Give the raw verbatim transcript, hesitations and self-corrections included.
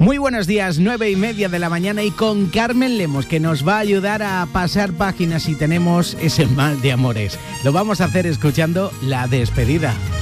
Muy buenos días, nueve y media de la mañana y con Carmen Lemos, que nos va a ayudar a pasar páginas si tenemos ese mal de amores. Lo vamos a hacer escuchando La Despedida.